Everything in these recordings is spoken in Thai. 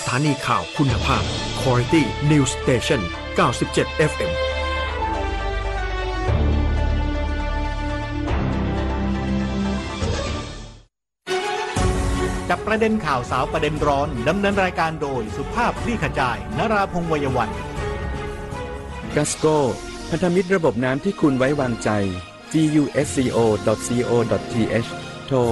ถานีข่าวคุณภาพ Quality News Station 97 FM จับประเด็นข่าวสาวประเด็นร้อนดำเนินรายการโดยสุภาพคลี่ขจายนราพงษ์ วัยวันกัสโก้พันธมิตรระบบน้ำที่คุณไว้วางใจ gusco.co.th โทร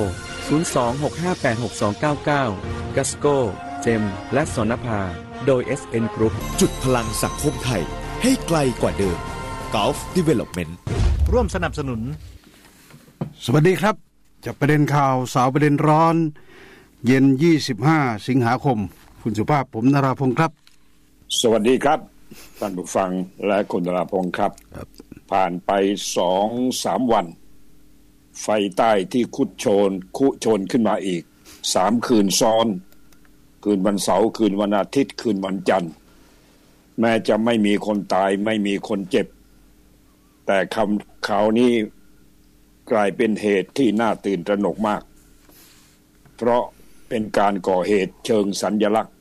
02-658-6299 กัสโก้เจมและสนภาโดย SN Group จุดพลังสังคมไทยให้ไกลกว่าเดิม Gulf Development ร่วมสนับสนุนสวัสดีครับจับประเด็นข่าวสาวประเด็นร้อนเย็น25สิงหาคมคุณสุภาพผมนราพงษ์ครับสวัสดีครับท่านผู้ฟังและคุณนราพงษ์ครับผ่านไป 2-3 วันไฟใต้ที่คุโชนขึ้นมาอีก3คืนซ้อนคืนวันเสาร์คืนวันอาทิตย์คืนวันจันทร์แม้จะไม่มีคนตายไม่มีคนเจ็บแต่ข่าวนี้กลายเป็นเหตุที่น่าตื่นตระหนกมากเพราะเป็นการก่อเหตุเชิงสัญลักษณ์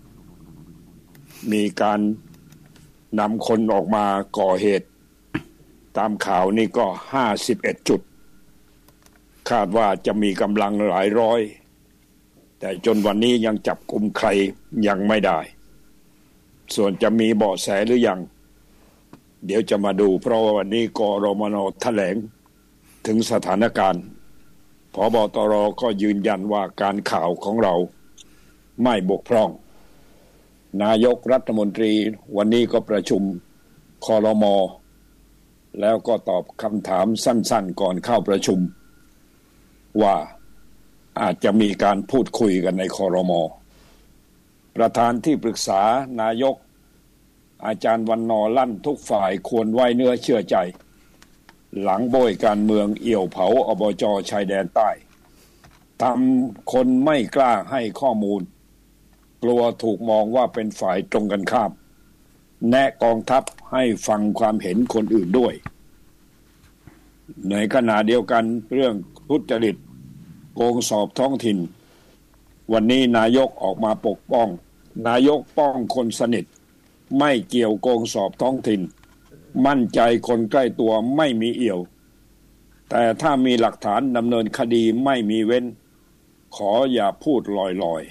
มีการนำคนออกมาก่อเหตุตามข่าวนี่ก็51จุดคาดว่าจะมีกำลังหลายร้อยแต่จนวันนี้ยังจับกุมใครยังไม่ได้ส่วนจะมีเบาะแสหรือยังเดี๋ยวจะมาดูเพราะว่าวันนี้กรมน.แถลงถึงสถานการณ์ผบ.ตร.ก็ยืนยันว่าการข่าวของเราไม่บกพร่องนายกรัฐมนตรีวันนี้ก็ประชุมครม.แล้วก็ตอบคำถามสั้นๆก่อนเข้าประชุมว่าอาจจะมีการพูดคุยกันในครม.ประธานที่ปรึกษานายกอาจารย์วันนอร์ลั่นทุกฝ่ายควรไว้เนื้อเชื่อใจหลังโบยการเมืองเอี่ยวเผาอบจ.ชายแดนใต้ทำคนไม่กล้าให้ข้อมูลกลัวถูกมองว่าเป็นฝ่ายตรงกันข้ามแนะกองทัพให้ฟังความเห็นคนอื่นด้วยในขณะเดียวกันเรื่องทุจริตโกงสอบท้องถิ่นวันนี้นายกออกมาปกป้องนายกป้องคนสนิทไม่เกี่ยวโกงสอบท้องถิ่นมั่นใจคนใกล้ตัวไม่มีเอี่ยวแต่ถ้ามีหลักฐานดำเนินคดีไม่มีเว้นขออย่าพูดลอย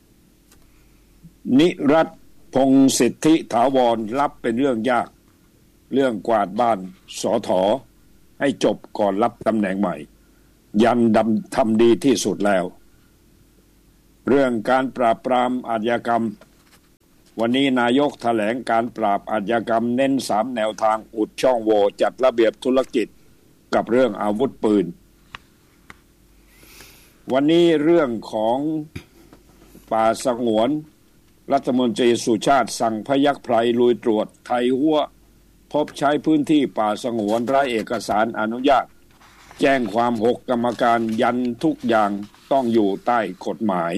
ๆนิรัตน์พงษ์สิทธิถาวรรับเป็นเรื่องยากเรื่องกวาดบ้านสถ.ให้จบก่อนรับตำแหน่งใหม่ยันทำดีที่สุดแล้วเรื่องการปราบปรามอาชญากรรมวันนี้นายกแถลงการปราบอาชญากรรมเน้น3แนวทางอุดช่องโหว่จัดระเบียบธุรกิจกับเรื่องอาวุธปืนวันนี้เรื่องของป่าสงวนรัฐมนตรีสุชาติสั่งพยัคฆ์ไพรลุยตรวจไทยหัวพบใช้พื้นที่ป่าสงวนไร้เอกสารอนุญาตแจ้งความ6กรรมการยันทุกอย่างต้องอยู่ใต้กฎหมาย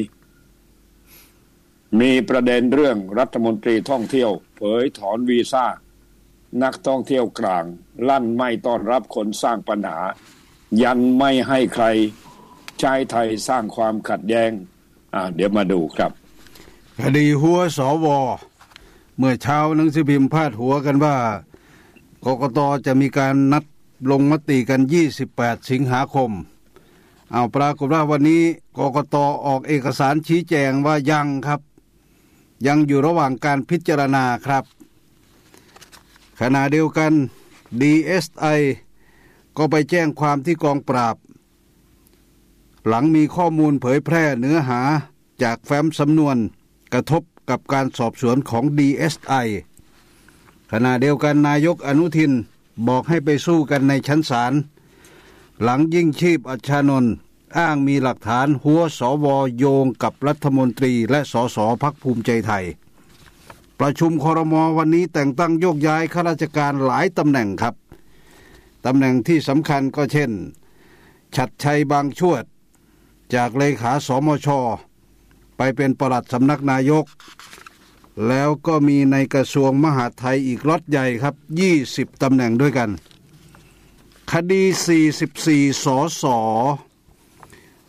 มีประเด็นเรื่องรัฐมนตรีท่องเที่ยวเผยถอนวีซ่านักท่องเที่ยวกลางลั่นไม่ต้อนรับคนสร้างปัญหายันไม่ให้ใครใช้ไทยสร้างความขัดแย้งเดี๋ยวมาดูครับคดีหัวสว.เมื่อเช้าหนังสือพิมพ์พาดหัวกันว่ากกต.จะมีการนัดลงมติกัน28สิงหาคมปรากฏว่าวันนี้กกต.ออกเอกสารชี้แจงว่ายังครับยังอยู่ระหว่างการพิจารณาครับขณะเดียวกัน DSI ก็ไปแจ้งความที่กองปราบหลังมีข้อมูลเผยแพร่เนื้อหาจากแฟ้มสำนวนกระทบกับการสอบสวนของ DSI ขณะเดียวกันนายกอนุทินบอกให้ไปสู้กันในชั้นศาลหลังยิ่งชีพอัชชานนท์อ้างมีหลักฐานหัวสว.โยงกับรัฐมนตรีและสสพรรคภูมิใจไทยประชุมครม.วันนี้แต่งตั้งโยกย้ายข้าราชการหลายตำแหน่งครับตำแหน่งที่สำคัญก็เช่นชัดชัยบางชวดจากเลขาสมช.ไปเป็นปลัดสำนักนายกแล้วก็มีในกระทรวงมหาดไทยอีกล็อตใหญ่ครับ20ตำแหน่งด้วยกันคดี44 สส.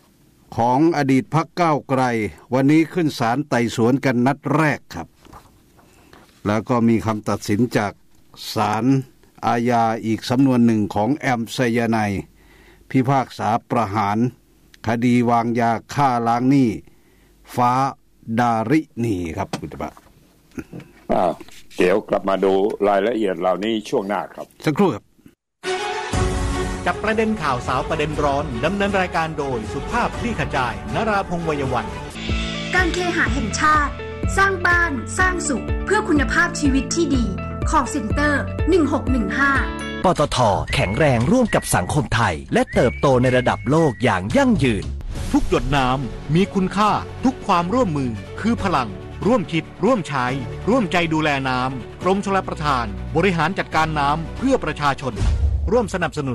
ของอดีตพรรคก้าวไกลวันนี้ขึ้นศาลไต่สวนกันนัดแรกครับแล้วก็มีคำตัดสินจากศาลอาญาอีกสำนวนหนึ่งของแอมไซยาไนด์พิพากษาประหารคดีวางยาฆ่าล้างหนี้ฟ้าดารินีครับคุณตาเดี๋ยวกลับมาดูรายละเอียดเหล่านี้ช่วงหน้าครับสักครู่ครับจับประเด็นข่าวสาวประเด็นร้อนดำเนินรายการโดยสุภาพคลี่ขจายนราพงษ์ วัยวันการเคหะแห่งชาติสร้างบ้านสร้างสุขเพื่อคุณภาพชีวิตที่ดี call center 1615 ปตท.แข็งแรงร่วมกับสังคมไทยและเติบโตในระดับโลกอย่างยั่งยืนทุกหยดน้ำมีคุณค่าทุกความร่วมมือคือพลังร่วมคิดร่วมใช้ร่วมใจดูแลน้ำกรมชลประทานบริหารจัดการน้ำเพื่อประชาชนร่วมสนับสนุน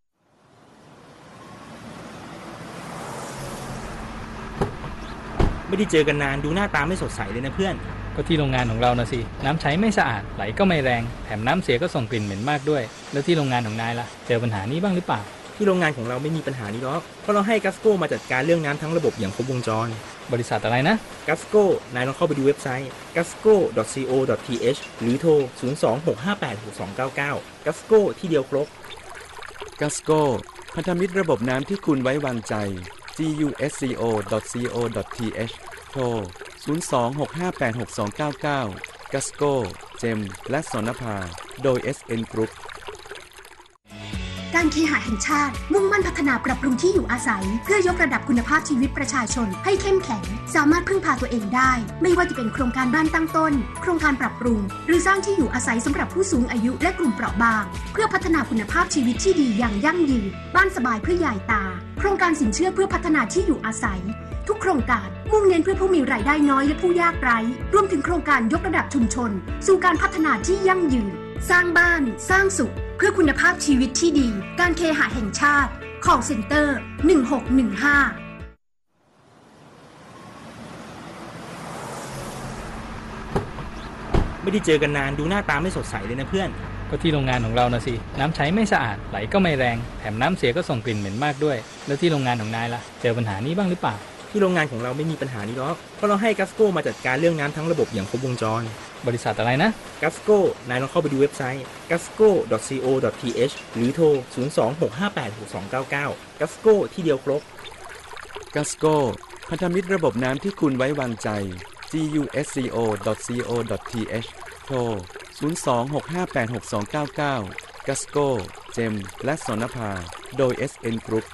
ไม่ได้เจอกันนานดูหน้าตาไม่สดใสเลยนะเพื่อนก็ที่โรงงานของเรานะสิน้ำใช้ไม่สะอาดไหลก็ไม่แรงแถมน้ำเสียก็ส่งกลิ่นเหม็นมากด้วยแล้วที่โรงงานของนายล่ะเจอปัญหานี้บ้างหรือเปล่าที่โรงงานของเราไม่มีปัญหานี้หรอกเพราะเราให้กัสโก้มาจัดการเรื่องน้ำทั้งระบบอย่างครบวงจรบริษัทอะไรนะกัสโก้นายลองเข้าไปดูเว็บไซต์ gasco.co.th หรือโทร 026586299 กัสโก้ที่เดียวครบกัสโก้พันธมิตรระบบน้ำที่คุณไว้วางใจ gasco.co.th โทร 026586299 กัสโก้เจมและสนภาโดย SN Group การเคหะแห่งชาติมุ่งมั่นพัฒนาปรับปรุงที่อยู่อาศัยเพื่อยกระดับคุณภาพชีวิตประชาชนให้เข้มแข็งสามารถพึ่งพาตัวเองได้ไม่ว่าจะเป็นโครงการบ้านตั้งต้นโครงการปรับปรุงหรือสร้างที่อยู่อาศัยสำหรับผู้สูงอายุและกลุ่มเปราะบางเพื่อพัฒนาคุณภาพชีวิตที่ดีอย่างยั่งยืนบ้านสบายเพื่อยายตาโครงการสินเชื่อเพื่อพัฒนาที่อยู่อาศัยทุกโครงการมุ่งเน้นเพื่อผู้มีรายได้น้อยและผู้ยากไร้รวมถึงโครงการยกระดับชุมชนสู่การพัฒนาที่ยั่งยืนสร้างบ้านสร้างสุขเพื่อคุณภาพชีวิตที่ดีการเคหะแห่งชาติ call center 1615 ไม่ได้เจอกันนานดูหน้าตาไม่สดใสเลยนะเพื่อนก็ที่โรงงานของเรานะสิน้ำใช้ไม่สะอาดไหลก็ไม่แรงแถมน้ำเสียก็ส่งกลิ่นเหม็นมากด้วยแล้วที่โรงงานของนายล่ะเจอปัญหานี้บ้างหรือเปล่าที่โรงงานของเราไม่มีปัญหานี้หรอกเพราะเราให้กัสโก้มาจัดการเรื่องน้ำทั้งระบบอย่างครบวงจรบริษัทอะไรนะกัสโก้นายลองเข้าไปดูเว็บไซต์ gasco.co.th หรือโทร 026586299 กัสโก้ที่เดียวครบกัสโก้พันธมิตรระบบน้ำที่คุณไว้วางใจ gasco.co.th โทร 026586299 กัสโก้เจมและสนภาโดย SN Group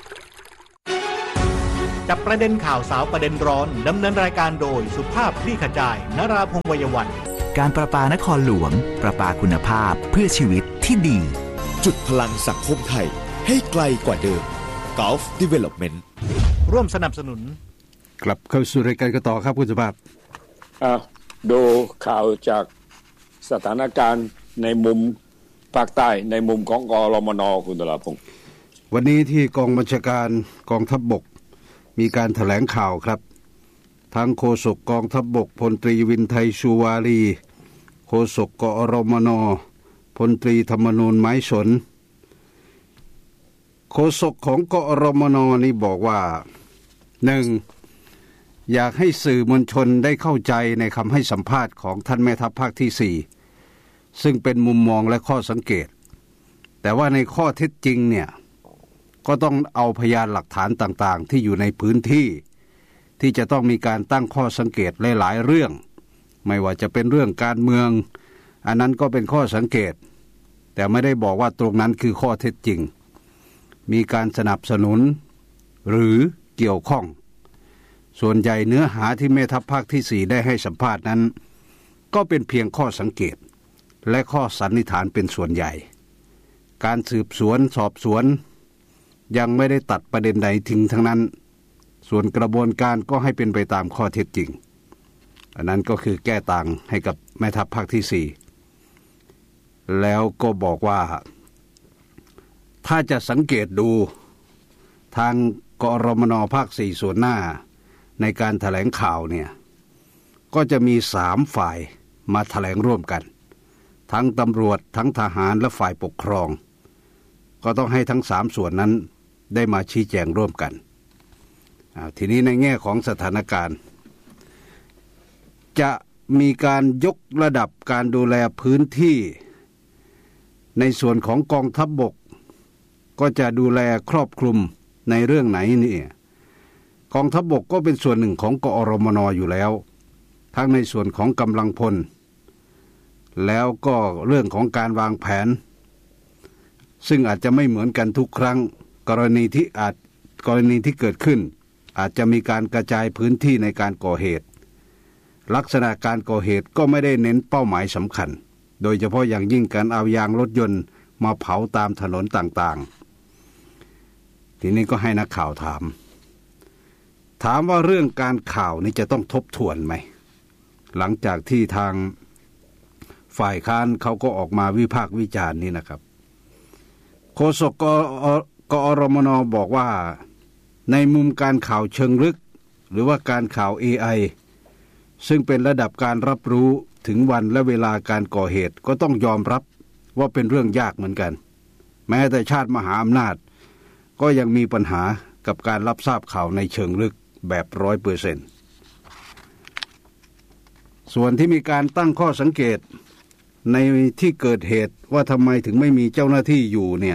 จับประเด็นข่าวสาวประเด็นร้อนดำเนินรายการโดยสุภาพคลี่ขจายนราพงษ์ วัยวันการประปานครหลวงประปาคุณภาพเพื่อชีวิตที่ดีจุดพลังสังคมไทยให้ไกลกว่าเดิม Gulf Development ร่วมสนับสนุนกลับเข้าสู่รายการกันต่อครับคุณสุภาพดูข่าวจากสถานการณ์ในมุมภาคใต้ในมุมของกรมน.คุณตลาพงศ์วันนี้ที่กองบัญชาการกองทัพบกมีการแถลงข่าวครับทั้งโฆษกกองทัพบกพลตรีวินไทยชูวารีโฆษกกรมน.พลตรีธรรมนูญไม้สนโฆษกของกรมน.นี่บอกว่า 1. อยากให้สื่อมวลชนได้เข้าใจในคำให้สัมภาษณ์ของท่านแม่ทัพภาคที่4ซึ่งเป็นมุมมองและข้อสังเกตแต่ว่าในข้อเท็จจริงเนี่ยก็ต้องเอาพยานหลักฐานต่างๆที่อยู่ในพื้นที่ที่จะต้องมีการตั้งข้อสังเกตหลายๆเรื่องไม่ว่าจะเป็นเรื่องการเมืองอันนั้นก็เป็นข้อสังเกตแต่ไม่ได้บอกว่าตรงนั้นคือข้อเท็จจริงมีการสนับสนุนหรือเกี่ยวข้องส่วนใหญ่เนื้อหาที่แม่ทัพภาคที่4ได้ให้สัมภาษณ์นั้นก็เป็นเพียงข้อสังเกตและข้อสันนิษฐานเป็นส่วนใหญ่การสืบสวนสอบสวนยังไม่ได้ตัดประเด็นใดทิ้งทั้งนั้นส่วนกระบวนการก็ให้เป็นไปตามข้อเท็จจริงอันนั้นก็คือแก้ต่างให้กับแม่ทัพภาคที่4แล้วก็บอกว่าถ้าจะสังเกตดูทางกรมน.ภาค4ส่วนหน้าในการแถลงข่าวเนี่ยก็จะมี3ฝ่ายมาแถลงร่วมกันทั้งตำรวจทั้งทหารและฝ่ายปกครองก็ต้องให้ทั้ง3ส่วนนั้นได้มาชี้แจงร่วมกันทีนี้ในแง่ของสถานการณ์จะมีการยกระดับการดูแลพื้นที่ในส่วนของกองทัพบกก็จะดูแลครอบคลุมในเรื่องไหนนี่กองทัพบกก็เป็นส่วนหนึ่งของกอรมนอยู่แล้วทั้งในส่วนของกำลังพลแล้วก็เรื่องของการวางแผนซึ่งอาจจะไม่เหมือนกันทุกครั้งกรณีที่เกิดขึ้นอาจจะมีการกระจายพื้นที่ในการก่อเหตุลักษณะการก่อเหตุก็ไม่ได้เน้นเป้าหมายสำคัญโดยเฉพาะอย่างยิ่งการเอายางรถยนต์มาเผาตามถนนต่างๆทีนี้ก็ให้นักข่าวถามว่าเรื่องการข่าวนี้จะต้องทบทวนไหมหลังจากที่ทางฝ่ายค้านเขาก็ออกมาวิพากษ์วิจารณ์นี่นะครับโฆษกกอรมนบอกว่าในมุมการข่าวเชิงลึกหรือว่าการข่าว AI ซึ่งเป็นระดับการรับรู้ถึงวันและเวลาการก่อเหตุก็ต้องยอมรับว่าเป็นเรื่องยากเหมือนกันแม้แต่ชาติมหาอำนาจก็ยังมีปัญหากับการรับทราบข่าวในเชิงลึกแบบ 100% ส่วนที่มีการตั้งข้อสังเกตในที่เกิดเหตุว่าทำไมถึงไม่มีเจ้าหน้าที่อยู่เนี่ย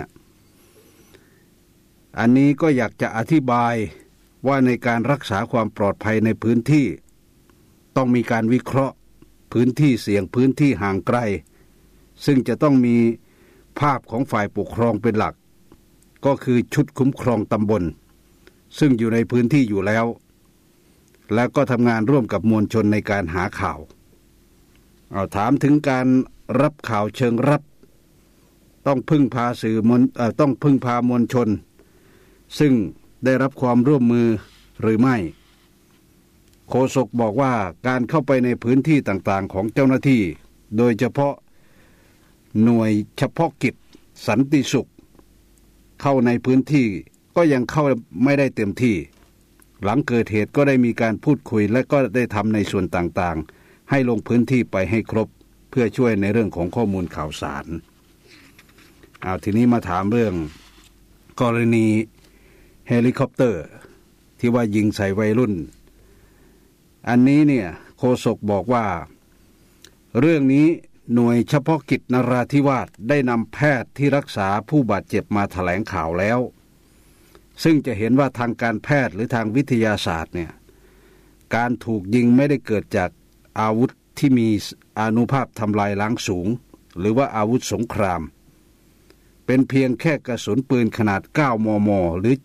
อันนี้ก็อยากจะอธิบายว่าในการรักษาความปลอดภัยในพื้นที่ต้องมีการวิเคราะห์พื้นที่เสี่ยงพื้นที่ห่างไกลซึ่งจะต้องมีภาพของฝ่ายปกครองเป็นหลักก็คือชุดคุ้มครองตำบลซึ่งอยู่ในพื้นที่อยู่แล้วแล้วก็ทำงานร่วมกับมวลชนในการหาข่าวถามถึงการรับข่าวเชิงรับต้องพึ่งพาต้องพึ่งพามวลชนซึ่งได้รับความร่วมมือหรือไม่โฆษกบอกว่าการเข้าไปในพื้นที่ต่างๆของเจ้าหน้าที่โดยเฉพาะหน่วยเฉพาะกิจสันติสุขเข้าในพื้นที่ก็ยังเข้าไม่ได้เต็มที่หลังเกิดเหตุก็ได้มีการพูดคุยและก็ได้ทำในส่วนต่างๆให้ลงพื้นที่ไปให้ครบเพื่อช่วยในเรื่องของข้อมูลข่าวสารทีนี้มาถามเรื่องกรณีเฮลิคอปเตอร์ที่ว่ายิงใส่วัยรุ่นอันนี้เนี่ยโฆษกบอกว่าเรื่องนี้หน่วยเฉพาะกิจนราธิวาสได้นำแพทย์ที่รักษาผู้บาดเจ็บมาแถลงข่าวแล้วซึ่งจะเห็นว่าทางการแพทย์หรือทางวิทยาศาสตร์เนี่ยการถูกยิงไม่ได้เกิดจากอาวุธที่มีอานุภาพทำลายล้างสูงหรือว่าอาวุธสงครามเป็นเพียงแค่กระสุนปืนขนาด 9 มม. หรือ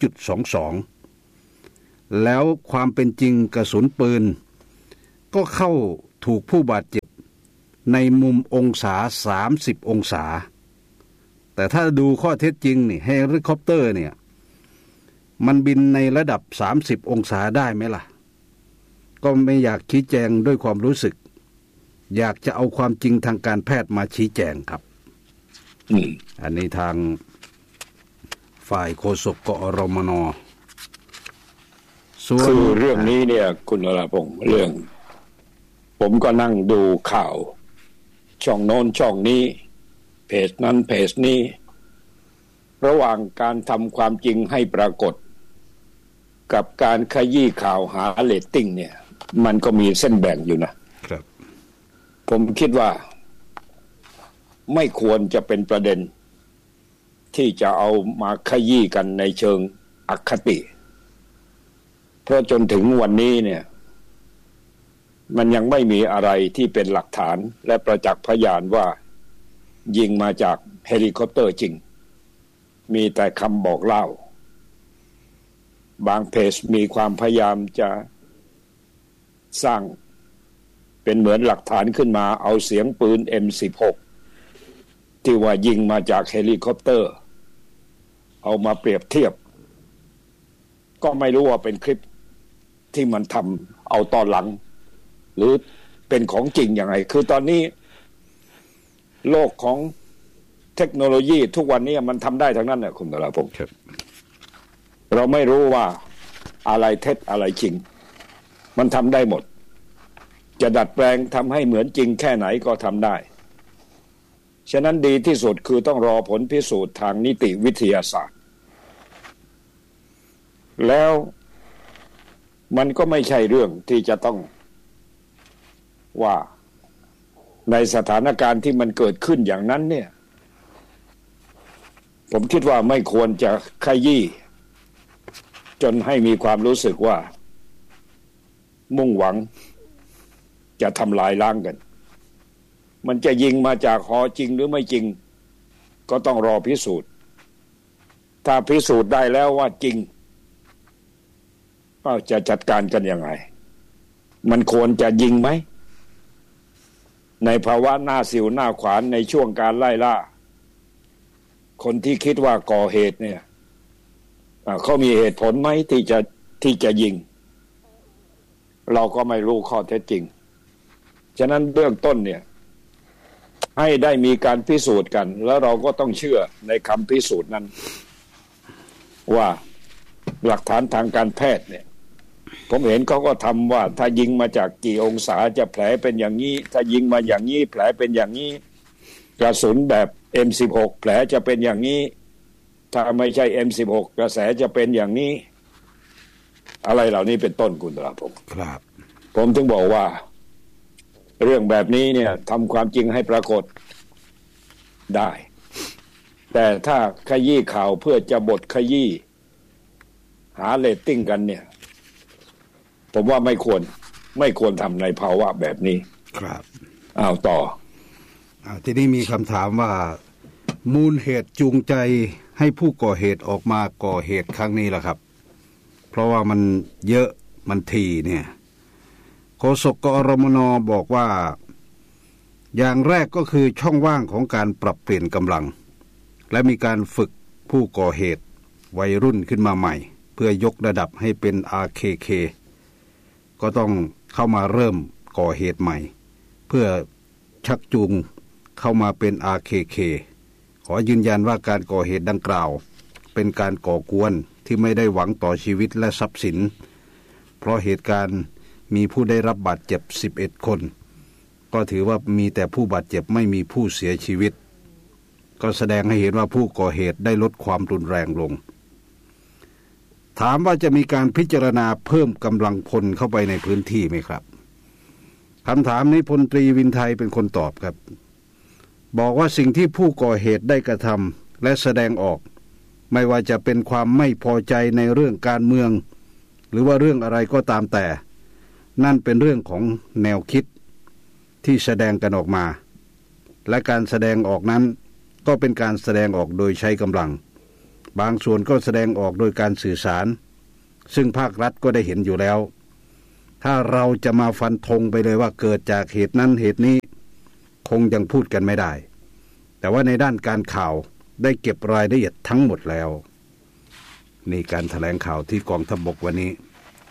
.22 แล้วความเป็นจริงกระสุนปืนก็เข้าถูกผู้บาดเจ็บในมุมองศา30 องศาแต่ถ้าดูข้อเท็จจริงนี่เฮลิคอปเตอร์เนี่ยมันบินในระดับ30 องศาได้ไหมล่ะก็ไม่อยากชี้แจงด้วยความรู้สึกอยากจะเอาความจริงทางการแพทย์มาชี้แจงครับอันนี้ทางฝ่ายโฆษกกอรมน. คือเรื่องนี้เนี่ยคุณนราพงษ์เรื่องผมก็นั่งดูข่าวช่องโน้นช่องนี้เพจนั้นเพจนี้ระหว่างการทำความจริงให้ปรากฏกับการขยี้ข่าวหาเรตติ้งเนี่ยมันก็มีเส้นแบ่งอยู่นะครับผมคิดว่าไม่ควรจะเป็นประเด็นที่จะเอามาขยี้กันในเชิงอคติเพราะจนถึงวันนี้เนี่ยมันยังไม่มีอะไรที่เป็นหลักฐานและประจักษ์พยานว่ายิงมาจากเฮลิคอปเตอร์จริงมีแต่คำบอกเล่าบางเพจมีความพยายามจะสร้างเป็นเหมือนหลักฐานขึ้นมาเอาเสียงปืน M16 ที่ว่ายิงมาจากเฮลิคอปเตอร์เอามาเปรียบเทียบก็ไม่รู้ว่าเป็นคลิปที่มันทำเอาตอนหลังหรือเป็นของจริงยังไงคือตอนนี้โลกของเทคโนโลยีทุกวันนี้มันทำได้ทั้งนั้นเนี่ยคุณตลาพงษ์เราไม่รู้ว่าอะไรเท็จอะไรจริงมันทำได้หมดจะดัดแปลงทำให้เหมือนจริงแค่ไหนก็ทำได้ฉะนั้นดีที่สุดคือต้องรอผลพิสูจน์ทางนิติวิทยาศาสตร์แล้วมันก็ไม่ใช่เรื่องที่จะต้องว่าในสถานการณ์ที่มันเกิดขึ้นอย่างนั้นเนี่ยผมคิดว่าไม่ควรจะขยี้จนให้มีความรู้สึกว่ามุ่งหวังจะทำลายล้างกันมันจะยิงมาจากหอจริงหรือไม่จริงก็ต้องรอพิสูจน์ถ้าพิสูจน์ได้แล้วว่าจริงก็จะจัดการกันยังไงมันควรจะยิงไหมในภาวะหน้าสิวหน้าขวานในช่วงการไล่ล่าคนที่คิดว่าก่อเหตุเนี่ยเขามีเหตุผลไหมที่จะยิงเราก็ไม่รู้ข้อเท็จจริงฉะนั้นเบื้องต้นเนี่ยให้ได้มีการพิสูจน์กันแล้วเราก็ต้องเชื่อในคำพิสูจน์นั้นว่าหลักฐานทางการแพทย์เนี่ยผมเห็นเขาก็ทำว่าถ้ายิงมาจากกี่องศาจะแผลเป็นอย่างนี้ถ้ายิงมาอย่างนี้แผลเป็นอย่างนี้กระสุนแบบ M16 แผลจะเป็นอย่างนี้ถ้าไม่ใช่ M16 กระแสจะเป็นอย่างนี้อะไรเหล่านี้เป็นต้นคุณครับผมถึงบอกว่าเรื่องแบบนี้เนี่ยทำความจริงให้ปรากฏได้แต่ถ้าขยี้ข่าวเพื่อจะบดขยี้หาเรตติ้งกันเนี่ยผมว่าไม่ควรทำในภาวะแบบนี้ครับต่อทีนี้มีคำถามว่ามูลเหตุจูงใจให้ผู้ก่อเหตุออกมาก่อเหตุครั้งนี้ล่ะครับเพราะว่ามันเยอะมันทีเนี่ยโฆษกกอรมน.บอกว่าอย่างแรกก็คือช่องว่างของการปรับเปลี่ยนกำลังและมีการฝึกผู้ก่อเหตุวัยรุ่นขึ้นมาใหม่เพื่อยกระดับให้เป็น RKK ก็ต้องเข้ามาเริ่มก่อเหตุใหม่เพื่อชักจูงเข้ามาเป็น RKK ขอยืนยันว่าการก่อเหตุดังกล่าวเป็นการก่อกวนที่ไม่ได้หวังต่อชีวิตและทรัพย์สินเพราะเหตุการณ์มีผู้ได้รับบาดเจ็บ11คนก็ถือว่ามีแต่ผู้บาดเจ็บไม่มีผู้เสียชีวิตก็แสดงให้เห็นว่าผู้ก่อเหตุได้ลดความรุนแรงลงถามว่าจะมีการพิจารณาเพิ่มกำลังพลเข้าไปในพื้นที่ไหมครับคำถามนี้พลตรีวินไทยเป็นคนตอบครับบอกว่าสิ่งที่ผู้ก่อเหตุได้กระทำและแสดงออกไม่ว่าจะเป็นความไม่พอใจในเรื่องการเมืองหรือว่าเรื่องอะไรก็ตามแต่นั่นเป็นเรื่องของแนวคิดที่แสดงกันออกมาและการแสดงออกนั้นก็เป็นการแสดงออกโดยใช้กำลังบางส่วนก็แสดงออกโดยการสื่อสารซึ่งภาครัฐก็ได้เห็นอยู่แล้วถ้าเราจะมาฟันธงไปเลยว่าเกิดจากเหตุนั้นเหตุนี้คงยังพูดกันไม่ได้แต่ว่าในด้านการข่าวได้เก็บรายละเอียดทั้งหมดแล้วนี่การแถลงข่าวที่กองทัพบกวันนี้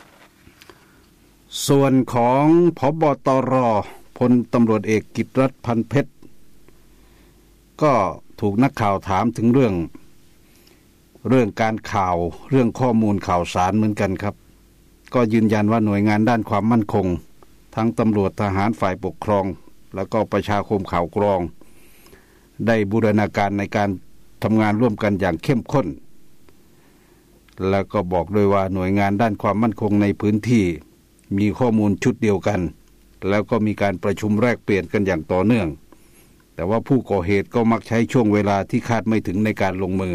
ส่วนของผบ.ตร.พลตำรวจเอกกิตติรัตน์พันเพชรก็ถูกนักข่าวถามถึงเรื่องการข่าวเรื่องข้อมูลข่าวสารเหมือนกันครับก็ยืนยันว่าหน่วยงานด้านความมั่นคงทั้งตำรวจทหารฝ่ายปกครองแล้วก็ประชาคมข่าวกรองได้บูรณาการในการทำงานร่วมกันอย่างเข้มข้นแล้วก็บอกด้วยว่าหน่วยงานด้านความมั่นคงในพื้นที่มีข้อมูลชุดเดียวกันแล้วก็มีการประชุมแลกเปลี่ยนกันอย่างต่อเนื่องแต่ว่าผู้ก่อเหตุก็มักใช้ช่วงเวลาที่คาดไม่ถึงในการลงมือ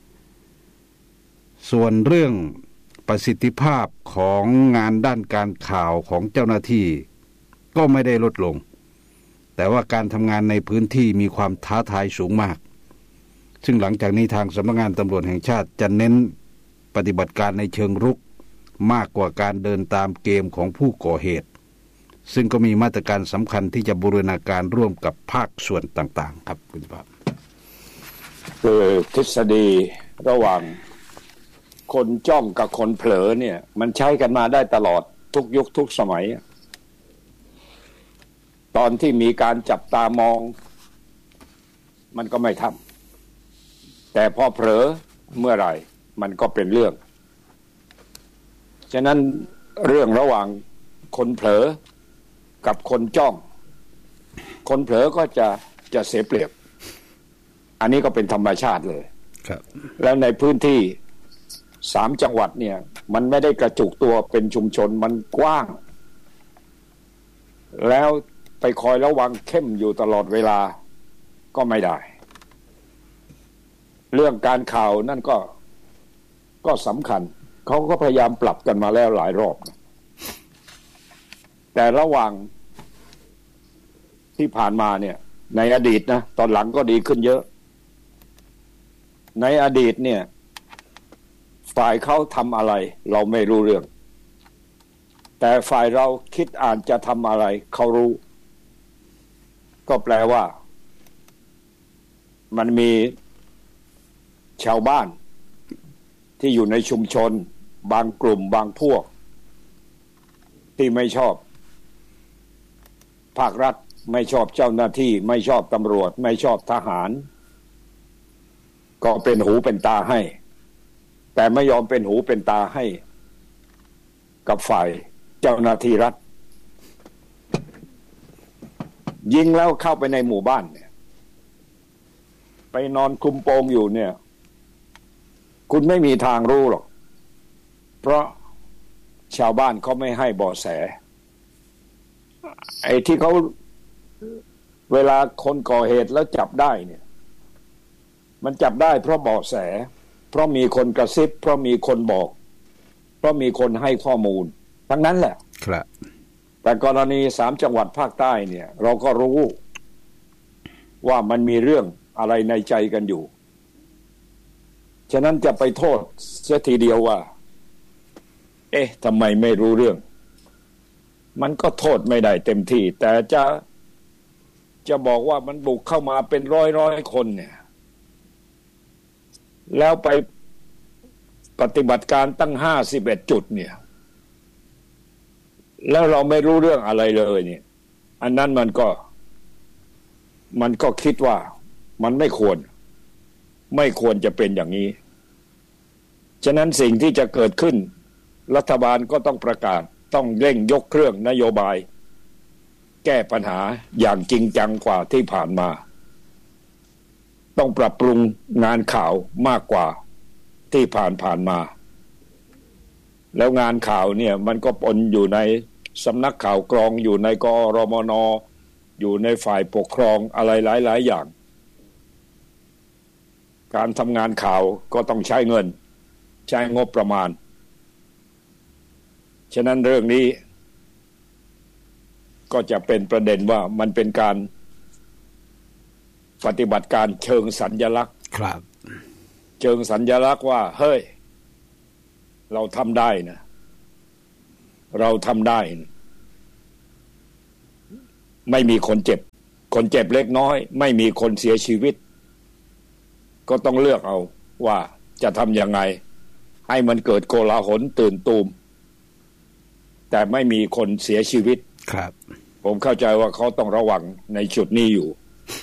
ส่วนเรื่องประสิทธิภาพของงานด้านการข่าวของเจ้าหน้าที่ก็ไม่ได้ลดลงแต่ว่าการทำงานในพื้นที่มีความท้าทายสูงมากซึ่งหลังจากนี้ทางสำนักงานตำรวจแห่งชาติจะเน้นปฏิบัติการในเชิงรุกมากกว่าการเดินตามเกมของผู้ก่อเหตุซึ่งก็มีมาตรการสำคัญที่จะบูรณาการร่วมกับภาคส่วนต่างๆครับคุณภาพคือทฤษฎีระหว่างคนจ้องกับคนเผลอเนี่ยมันใช้กันมาได้ตลอดทุกยุคทุกสมัยตอนที่มีการจับตามองมันก็ไม่ทำแต่พอเผลอเมื่อไหร่มันก็เป็นเรื่องฉะนั้นเรื่องระหว่างคนเผลอกับคนจ้องคนเผลอก็จะเสียเปรียบอันนี้ก็เป็นธรรมชาติเลยครับแล้วในพื้นที่ 3 จังหวัดเนี่ยมันไม่ได้กระจุกตัวเป็นชุมชนมันกว้างแล้วไปคอยระวังเข้มอยู่ตลอดเวลาก็ไม่ได้เรื่องการข่าวนั่นก็สำคัญเขาก็พยายามปรับกันมาแล้วหลายรอบนะแต่ระหว่างที่ผ่านมาเนี่ยในอดีตนะตอนหลังก็ดีขึ้นเยอะในอดีตเนี่ยฝ่ายเขาทำอะไรเราไม่รู้เรื่องแต่ฝ่ายเราคิดอ่านจะทำอะไรเขารู้ก็แปลว่ามันมีชาวบ้านที่อยู่ในชุมชนบางกลุ่มบางพวกที่ไม่ชอบภาครัฐไม่ชอบเจ้าหน้าที่ไม่ชอบตำรวจไม่ชอบทหารก็เป็นหูเป็นตาให้แต่ไม่ยอมเป็นหูเป็นตาให้กับฝ่ายเจ้าหน้าที่รัฐยิงแล้วเข้าไปในหมู่บ้านเนี่ยไปนอนคลุมโปงอยู่เนี่ยคุณไม่มีทางรู้หรอกเพราะชาวบ้านเขาไม่ให้เบาะแสไอ้ที่เขาเวลาคนก่อเหตุแล้วจับได้เนี่ยมันจับได้เพราะเบาะแสเพราะมีคนกระซิบเพราะมีคนบอกเพราะมีคนให้ข้อมูลทั้งนั้นแหละครับแต่กรณี3 จังหวัดภาคใต้เนี่ยเราก็รู้ว่ามันมีเรื่องอะไรในใจกันอยู่ฉะนั้นจะไปโทษเสียทีเดียวว่าทำไมไม่รู้เรื่องมันก็โทษไม่ได้เต็มที่แต่จะบอกว่ามันบุกเข้ามาเป็นร้อยคนเนี่ยแล้วไปปฏิบัติการตั้ง51 จุดเนี่ยแล้วเราไม่รู้เรื่องอะไรเลยเนี่ยอันนั้นมันก็คิดว่ามันไม่ควรจะเป็นอย่างนี้ฉะนั้นสิ่งที่จะเกิดขึ้นรัฐบาลก็ต้องประกาศต้องเร่งยกเครื่องนโยบายแก้ปัญหาอย่างจริงจังกว่าที่ผ่านมาต้องปรับปรุงงานข่าวมากกว่าที่ผ่านมาแล้วงานข่าวเนี่ยมันก็ปนอยู่ในสำนักข่าวกรองอยู่ในกรมน.อยู่ในฝ่ายปกครองอะไรหลายอย่างการทำงานข่าวก็ต้องใช้เงินใช้งบประมาณฉะนั้นเรื่องนี้ก็จะเป็นประเด็นว่ามันเป็นการปฏิบัติการเชิงสัญลักษณ์ครับเชิงสัญลักษณ์ว่าเฮ้ยเราทำได้นะเราทำได้นะไม่มีคนเจ็บเล็กน้อยไม่มีคนเสียชีวิตก็ต้องเลือกเอาว่าจะทำยังไงให้มันเกิดโกลาหลตื่นตูมแต่ไม่มีคนเสียชีวิตครับผมเข้าใจว่าเขาต้องระวังในจุดนี้อยู่